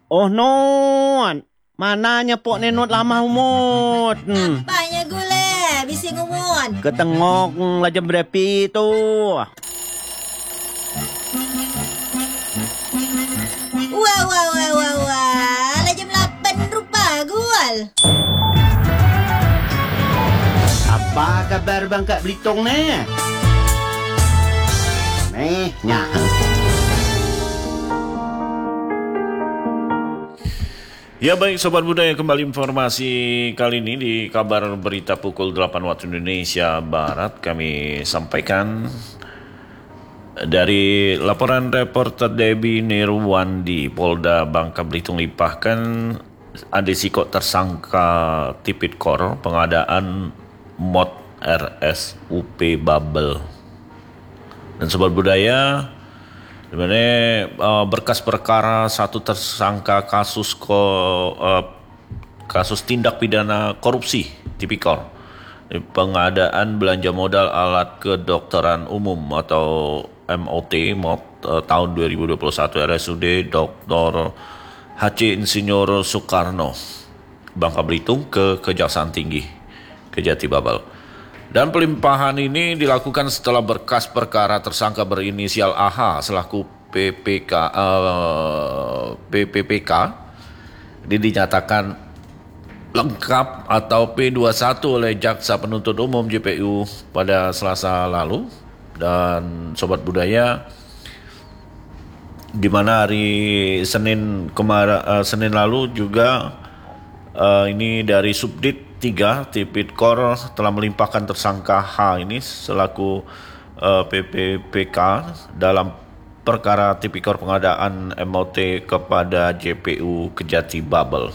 Oh non, mananya pok nenot lama umut. Apanya gule, bising umut. Ketengok lajam berepi tu. Wah, lah jam 8 rupa gul. Apa kabar Bang Kak Belitung ni? Nyak. Ya baik Sobat Budaya, kembali informasi kali ini di kabar berita pukul 8 waktu Indonesia Barat. Kami sampaikan dari laporan reporter Debbie Nirwandi, Polda Bangka Belitung limpahkan ada sikok tersangka Tipikor pengadaan mod RSUP Bubble. Dan Sobat Budaya, sebenarnya berkas perkara satu tersangka kasus tindak pidana korupsi Tipikor, pengadaan belanja modal alat kedokteran umum atau MOT tahun 2021 RSUD Dr. HC Insinyur Soekarno Bangka Belitung ke Kejaksaan Tinggi Kejati Babel. Dan pelimpahan ini dilakukan setelah berkas perkara tersangka berinisial AH selaku PPPK ini dinyatakan lengkap atau P21 oleh Jaksa Penuntut Umum JPU pada Selasa lalu. Dan Sobat Budaya, di mana hari Senin lalu juga ini dari Subdit 3 Tipikor telah melimpahkan tersangka H ini selaku PPPK dalam perkara Tipikor pengadaan MOT kepada JPU Kejati Babel.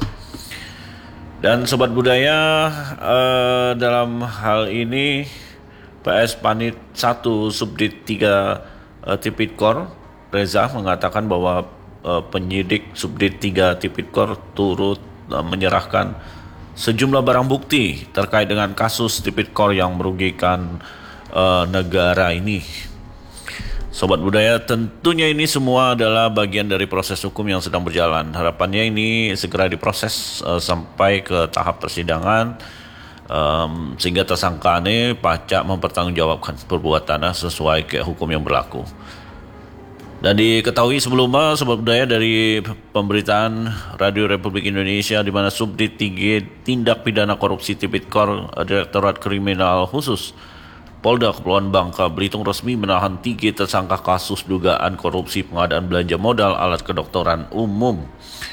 Dan Sobat Budaya, dalam hal ini PS Panit 1 Subdit 3 Tipikor Reza mengatakan bahwa penyidik Subdit 3 Tipikor turut menyerahkan sejumlah barang bukti terkait dengan kasus Tipikor yang merugikan negara ini. Sobat Budaya, tentunya ini semua adalah bagian dari proses hukum yang sedang berjalan. Harapannya ini segera diproses sampai ke tahap persidangan, sehingga tersangka ini pacak mempertanggungjawabkan perbuatannya sesuai ke hukum yang berlaku. Dan diketahui sebelumnya Sobat Budaya dari pemberitaan Radio Republik Indonesia, di mana Subdit 3 Tindak Pidana Korupsi Tipikor Direktorat Kriminal Khusus Polda Kepulauan Bangka Belitung resmi menahan 3 tersangka kasus dugaan korupsi pengadaan belanja modal alat kedokteran umum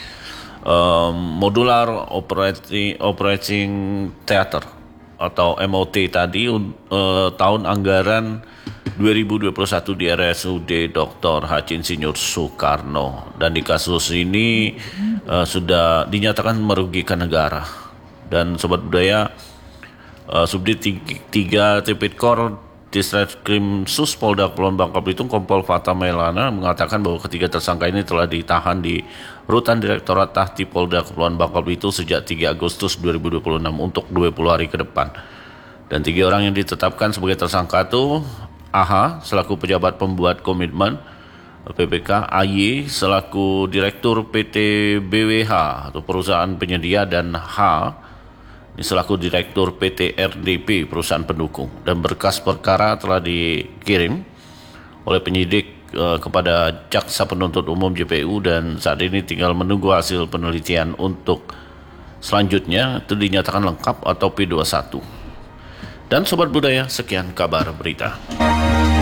Modular Operating Theater atau MOT tadi tahun anggaran 2021 di RSUD Dr. HC Insinyur Soekarno. Dan di kasus ini sudah dinyatakan merugikan negara. Dan Sobat Budaya, Subdit 3 Tipikor Distreskrim Sus Polda Kepulauan Bangka Belitung Kompol Fata Melana mengatakan bahwa ketiga tersangka ini telah ditahan di Rutan Direktorat Tahti Polda Kepulauan Bangka Belitung sejak 3 Agustus 2026 untuk 20 hari ke depan. Dan 3 orang yang ditetapkan sebagai tersangka itu AH selaku pejabat pembuat komitmen PPK, AY selaku Direktur PT BWH atau perusahaan penyedia, dan H selaku Direktur PT RDP perusahaan pendukung. Dan berkas perkara telah dikirim oleh penyidik kepada Jaksa Penuntut Umum JPU dan saat ini tinggal menunggu hasil penelitian untuk selanjutnya itu dinyatakan lengkap atau P21. Dan Sobat Budaya, sekian kabar berita.